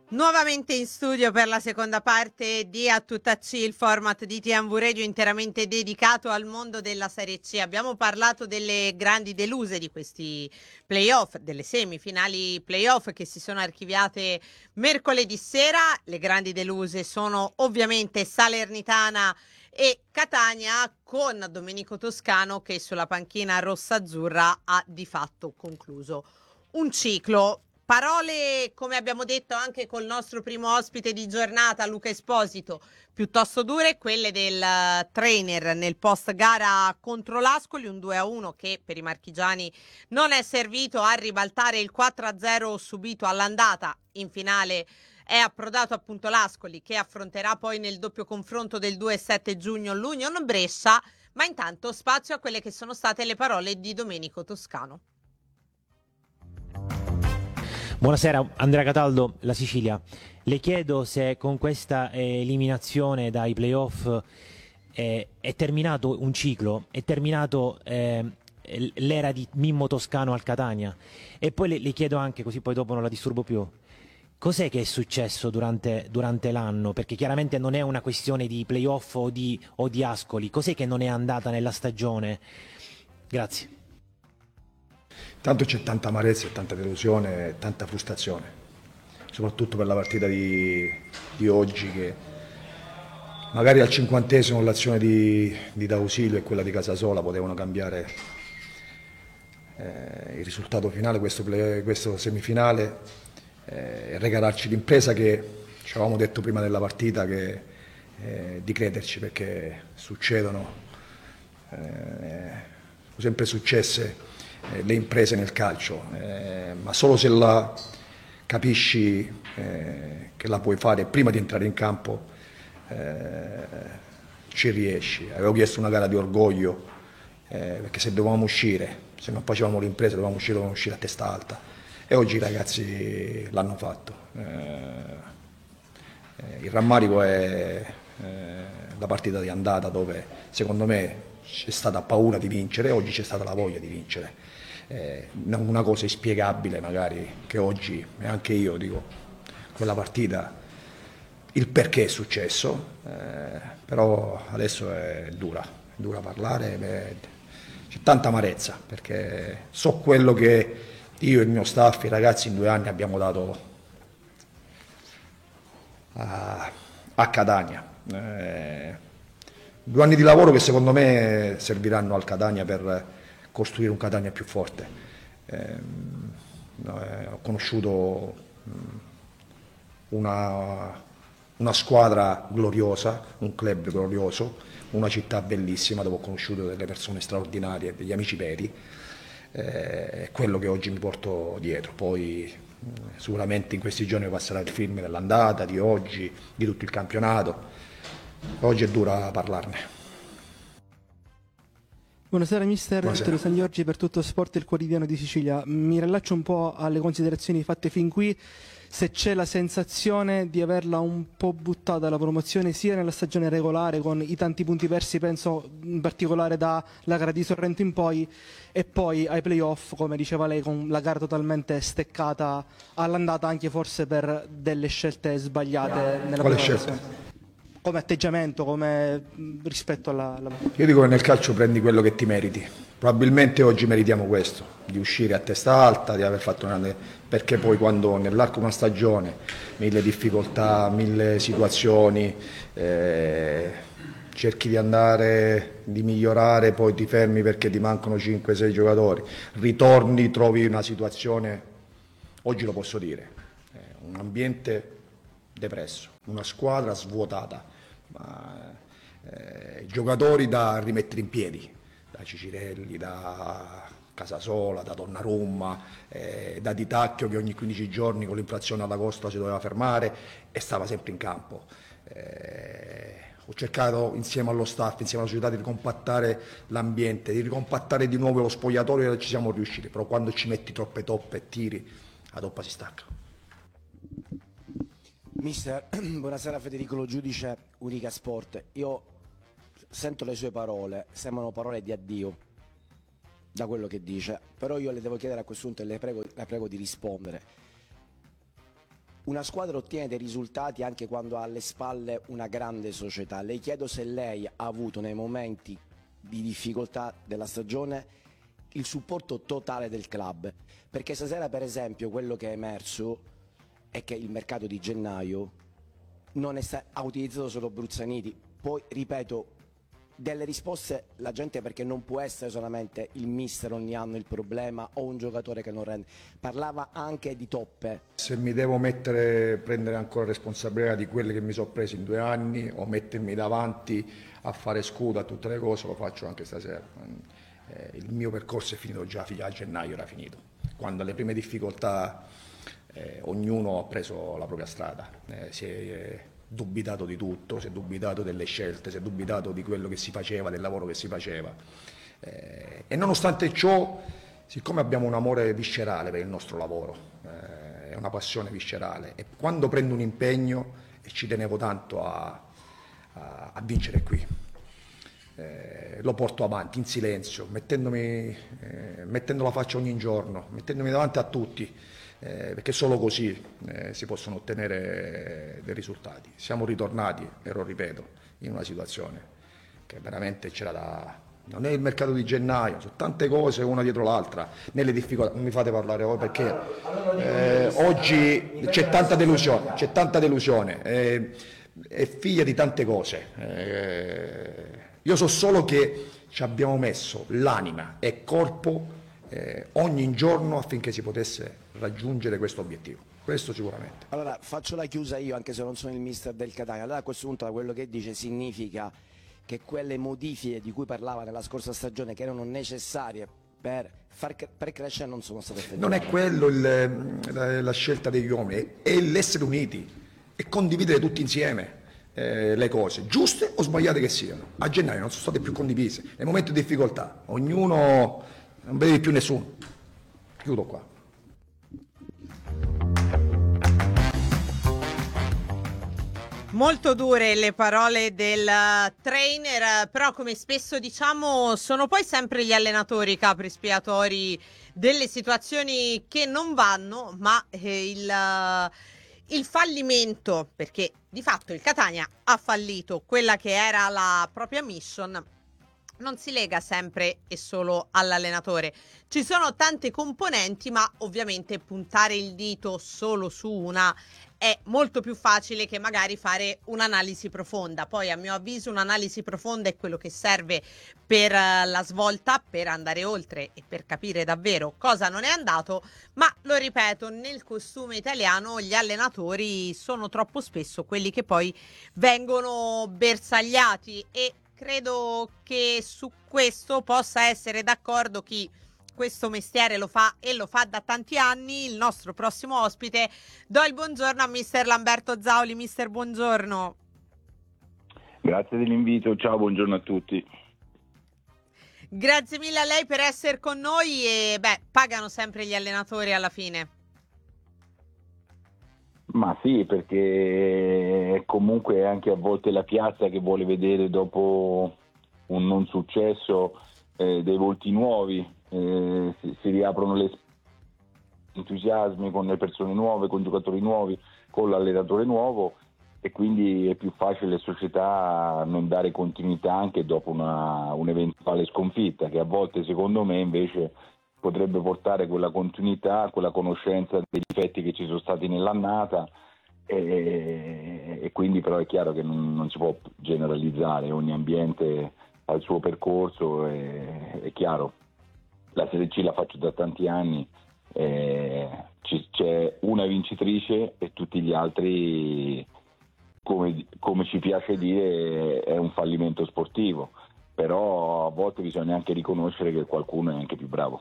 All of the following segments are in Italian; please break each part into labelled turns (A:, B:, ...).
A: Nuovamente in studio per la seconda parte di A Tutta C, il format di TMV Radio interamente dedicato al mondo della Serie C. Abbiamo parlato delle grandi deluse di questi playoff, delle semifinali playoff che si sono archiviate mercoledì sera. Le grandi deluse sono ovviamente Salernitana e Catania, con Domenico Toscano che sulla panchina rossa-azzurra ha di fatto concluso un ciclo. Parole, come abbiamo detto anche col nostro primo ospite di giornata, Luca Esposito, piuttosto dure, quelle del trainer nel post gara contro l'Ascoli, un 2-1 che per i marchigiani non è servito a ribaltare il 4-0 subito all'andata. In finale è approdato appunto l'Ascoli, che affronterà poi nel doppio confronto del 2-7 giugno l'Union Brescia, ma intanto spazio a quelle che sono state le parole di Domenico Toscano.
B: Buonasera, Andrea Cataldo, La Sicilia. Le chiedo se con questa eliminazione dai playoff è terminato un ciclo, è terminato l'era di Mimmo Toscano al Catania. E poi le chiedo anche, così poi dopo non la disturbo più, cos'è che è successo durante l'anno? Perché chiaramente non è una questione di playoff o di Ascoli. Cos'è che non è andata nella stagione? Grazie.
C: Tanto c'è tanta amarezza, tanta delusione, tanta frustrazione, soprattutto per la partita di oggi, che magari al 50° l'azione di D'Ausilio e quella di Casasola potevano cambiare il risultato finale, questo semifinale, e regalarci l'impresa che ci avevamo detto prima della partita, di crederci, perché succedono, sono sempre successe le imprese nel calcio, ma solo se la capisci che la puoi fare prima di entrare in campo, ci riesci. Avevo chiesto una gara di orgoglio, perché se dovevamo uscire, se non facevamo l'impresa dovevamo uscire a testa alta, e oggi i ragazzi l'hanno fatto. Il rammarico è la partita di andata, dove secondo me c'è stata paura di vincere, oggi c'è stata la voglia di vincere. Una cosa inspiegabile magari, che oggi, e anche io dico, quella partita, il perché è successo, però adesso è dura parlare, c'è tanta amarezza, perché so quello che io e il mio staff, i ragazzi in 2 anni abbiamo dato a Catania. 2 anni di lavoro che secondo me serviranno al Catania per costruire un Catania più forte. Ho conosciuto una squadra gloriosa, un club glorioso, una città bellissima dove ho conosciuto delle persone straordinarie, degli amici veri, è quello che oggi mi porto dietro. Poi sicuramente in questi giorni passerà il film dell'andata, di oggi, di tutto il campionato. Oggi è dura parlarne.
D: Buonasera mister,
C: Buonasera.
D: Vittorio San Giorgi per Tutto Sport, il quotidiano di Sicilia. Mi rilaccio un po' alle considerazioni fatte fin qui, se c'è la sensazione di averla un po' buttata la promozione sia nella stagione regolare, con i tanti punti persi, penso in particolare dalla gara di Sorrento in poi, e poi ai playoff, come diceva lei, con la gara totalmente steccata all'andata, anche forse per delle scelte sbagliate nella
C: Quale
D: preparazione.
C: scelta?
D: Come atteggiamento, come rispetto alla...
C: Io dico che nel calcio prendi quello che ti meriti. Probabilmente oggi meritiamo questo, di uscire a testa alta, di aver fatto una grande... perché poi quando nell'arco di una stagione, 1000 difficoltà, 1000 situazioni, cerchi di andare, di migliorare, poi ti fermi perché ti mancano 5-6 giocatori, ritorni, trovi una situazione, oggi lo posso dire, un ambiente depresso, una squadra svuotata, giocatori da rimettere in piedi, da Cicirelli, da Casasola, da Donnarumma, da Di Tacchio, che ogni 15 giorni con l'inflazione alla costa si doveva fermare e stava sempre in campo. Ho cercato insieme allo staff, insieme alla società, di ricompattare l'ambiente, di ricompattare di nuovo lo spogliatoio, e ci siamo riusciti, però quando ci metti troppe toppe e tiri, la toppa si stacca.
E: Mister, buonasera, Federico Lo Giudice, Unica Sport. Io sento le sue parole, sembrano parole di addio da quello che dice, però io le devo chiedere a questo punto, e la prego di rispondere. Una squadra ottiene dei risultati anche quando ha alle spalle una grande società. Le chiedo se lei ha avuto nei momenti di difficoltà della stagione il supporto totale del club, perché stasera per esempio quello che è emerso è che il mercato di gennaio ha utilizzato solo Bruzzaniti. Poi ripeto, delle risposte la gente, perché non può essere solamente il mister ogni anno il problema o un giocatore che non rende, parlava anche di toppe.
C: Se mi devo prendere ancora responsabilità di quelle che mi sono presi in 2 anni o mettermi davanti a fare scudo a tutte le cose, lo faccio anche stasera. Il mio percorso è finito già a gennaio, era finito, quando alle prime difficoltà ognuno ha preso la propria strada, si è dubitato di tutto, si è dubitato delle scelte, si è dubitato di quello che si faceva, del lavoro che si faceva, e nonostante ciò, siccome abbiamo un amore viscerale per il nostro lavoro, è una passione viscerale, e quando prendo un impegno, e ci tenevo tanto a vincere qui, lo porto avanti in silenzio, mettendo la faccia ogni giorno, mettendomi davanti a tutti, perché solo così si possono ottenere dei risultati. Siamo ritornati, e lo ripeto, in una situazione che veramente non è il mercato di gennaio, sono tante cose una dietro l'altra, nelle difficoltà. Non mi fate parlare voi perché oggi c'è tanta delusione, è figlia di tante cose. Io so solo che ci abbiamo messo l'anima e corpo ogni giorno affinché si potesse raggiungere questo obiettivo, questo sicuramente.
E: Allora faccio la chiusa io, anche se non sono il mister del Catania. Allora a questo punto, da quello che dice, significa che quelle modifiche di cui parlava nella scorsa stagione, che erano necessarie per crescere, non sono state effettuate.
C: Non è quello la scelta degli uomini, è l'essere uniti e condividere tutti insieme le cose, giuste o sbagliate che siano. A gennaio non sono state più condivise, nei momenti di difficoltà ognuno non vede più nessuno. Chiudo qua.
A: Molto dure le parole del trainer, però come spesso diciamo sono poi sempre gli allenatori i capri espiatori delle situazioni che non vanno, ma il fallimento, perché di fatto il Catania ha fallito quella che era la propria mission, non si lega sempre e solo all'allenatore. Ci sono tante componenti, ma ovviamente puntare il dito solo su una è molto più facile che magari fare un'analisi profonda. Poi a mio avviso un'analisi profonda è quello che serve per la svolta, per andare oltre e per capire davvero cosa non è andato, ma lo ripeto, nel costume italiano gli allenatori sono troppo spesso quelli che poi vengono bersagliati, e credo che su questo possa essere d'accordo chi questo mestiere lo fa e lo fa da tanti anni. Il nostro prossimo ospite, do il buongiorno a mister Lamberto Zauli. Mister, buongiorno.
F: Grazie dell'invito, ciao, buongiorno a tutti.
A: Grazie mille a lei per essere con noi e pagano sempre gli allenatori alla fine.
F: Ma sì, perché comunque è anche a volte la piazza che vuole vedere, dopo un non successo, dei volti nuovi, si riaprono le entusiasmi con le persone nuove, con giocatori nuovi, con l'allenatore nuovo, e quindi è più facile alle società non dare continuità anche dopo un'eventuale sconfitta, che a volte secondo me invece potrebbe portare quella continuità, quella conoscenza dei difetti che ci sono stati nell'annata, e quindi però è chiaro che non si può generalizzare, ogni ambiente ha il suo percorso, è chiaro. La Serie C la faccio da tanti anni, c'è una vincitrice e tutti gli altri, come ci piace dire, è un fallimento sportivo, però a volte bisogna anche riconoscere che qualcuno è anche più bravo.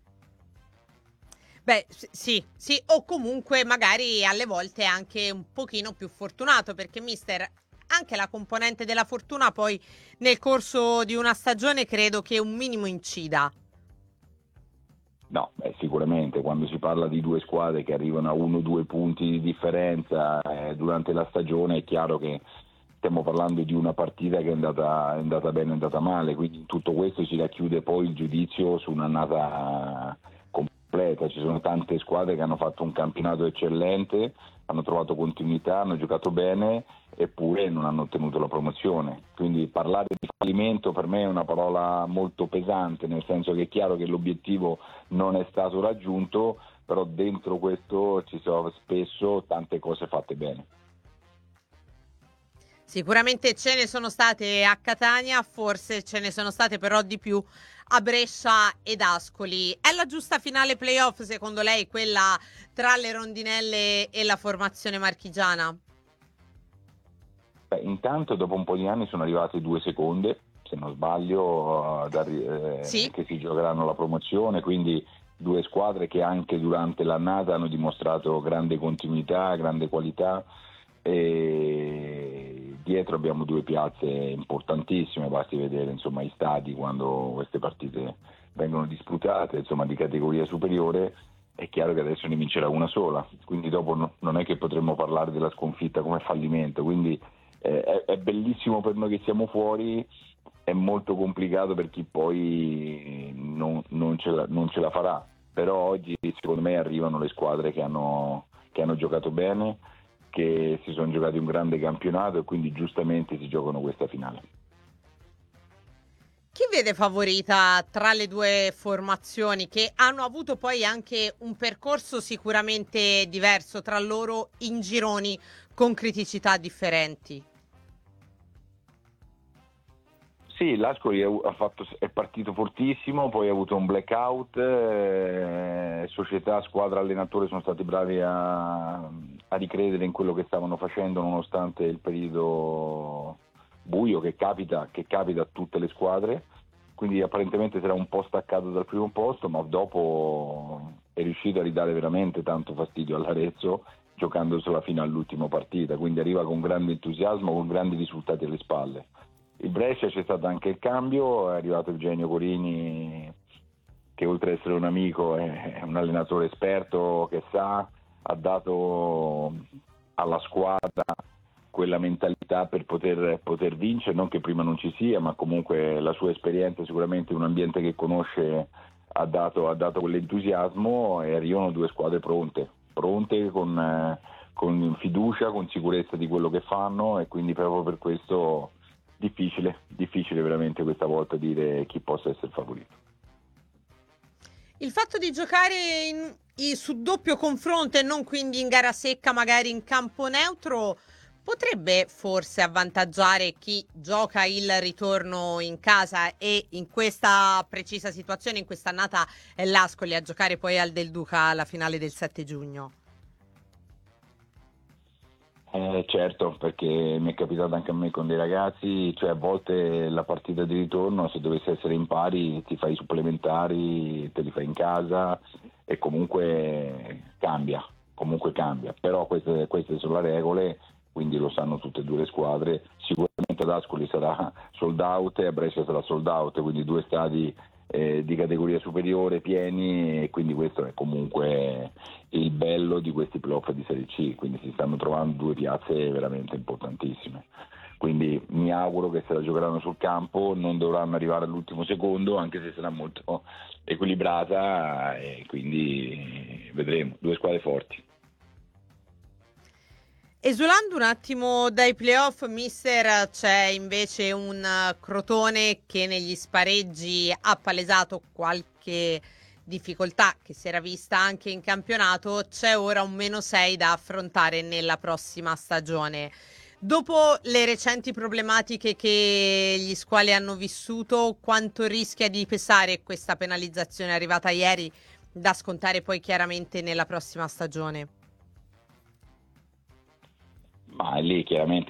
A: Sì, o comunque magari alle volte anche un pochino più fortunato, perché mister, anche la componente della fortuna poi nel corso di una stagione credo che un minimo incida.
F: No, sicuramente quando si parla di due squadre che arrivano a 1-2 punti di differenza durante la stagione, è chiaro che stiamo parlando di una partita che è andata bene, è andata male, quindi in tutto questo si racchiude poi il giudizio su un'annata completa. completa, ci sono tante squadre che hanno fatto un campionato eccellente, hanno trovato continuità, hanno giocato bene, eppure non hanno ottenuto la promozione. Quindi parlare di fallimento per me è una parola molto pesante, nel senso che è chiaro che l'obiettivo non è stato raggiunto, però dentro questo ci sono spesso tante cose fatte bene.
A: Sicuramente ce ne sono state a Catania, forse ce ne sono state però di più a Brescia ed Ascoli. È la giusta finale playoff secondo lei, quella tra le rondinelle e la formazione marchigiana?
F: Intanto dopo un po' di anni sono arrivate 2 seconde, se non sbaglio,
A: Sì.
F: che si giocheranno la promozione, quindi 2 squadre che anche durante l'annata hanno dimostrato grande continuità, grande qualità, e dietro abbiamo 2 piazze importantissime, basti vedere insomma i stadi quando queste partite vengono disputate, insomma di categoria superiore. È chiaro che adesso ne vincerà una sola, quindi dopo non è che potremmo parlare della sconfitta come fallimento, quindi è bellissimo per noi che siamo fuori, è molto complicato per chi poi non ce la farà, però oggi secondo me arrivano le squadre che hanno giocato bene, che si sono giocati un grande campionato e quindi giustamente si giocano questa finale.
A: Chi vede favorita tra le 2 formazioni che hanno avuto poi anche un percorso sicuramente diverso tra loro in gironi con criticità differenti?
F: Sì, l'Ascoli è partito fortissimo, poi ha avuto un blackout, società, squadra, allenatore sono stati bravi a ricredere in quello che stavano facendo nonostante il periodo buio che capita a tutte le squadre, quindi apparentemente si era un po' staccato dal primo posto, ma dopo è riuscito a ridare veramente tanto fastidio all'Arezzo giocandosela fino all'ultima partita, quindi arriva con grande entusiasmo, con grandi risultati alle spalle. Il Brescia c'è stato anche il cambio, è arrivato Eugenio Corini che oltre ad essere un amico è un allenatore esperto che ha dato alla squadra quella mentalità per poter vincere, non che prima non ci sia, ma comunque la sua esperienza sicuramente in un ambiente che conosce ha dato quell'entusiasmo e arrivano 2 squadre pronte con fiducia, con sicurezza di quello che fanno e quindi proprio per questo difficile veramente questa volta dire chi possa essere favorito.
A: Il fatto di giocare su doppio confronto e non quindi in gara secca, magari in campo neutro, potrebbe forse avvantaggiare chi gioca il ritorno in casa e in questa precisa situazione, in questa annata, è l'Ascoli a giocare poi al Del Duca la finale del 7 giugno.
F: Certo, perché mi è capitato anche a me con dei ragazzi, cioè a volte la partita di ritorno se dovesse essere in pari ti fai i supplementari, te li fai in casa e comunque cambia, però queste sono le regole, quindi lo sanno tutte e 2 le squadre, sicuramente ad Ascoli sarà sold out e a Brescia sarà sold out, quindi 2 stadi di categoria superiore pieni e quindi questo è comunque il bello di questi playoff di Serie C, quindi si stanno trovando 2 piazze veramente importantissime, quindi mi auguro che se la giocheranno sul campo non dovranno arrivare all'ultimo secondo anche se sarà molto equilibrata e quindi vedremo 2 squadre forti.
A: Esulando un attimo dai playoff, mister, c'è invece un Crotone che negli spareggi ha palesato qualche difficoltà che si era vista anche in campionato. C'è ora un -6 da affrontare nella prossima stagione. Dopo le recenti problematiche che gli squali hanno vissuto, quanto rischia di pesare questa penalizzazione arrivata ieri da scontare poi chiaramente nella prossima stagione?
F: Ma lì chiaramente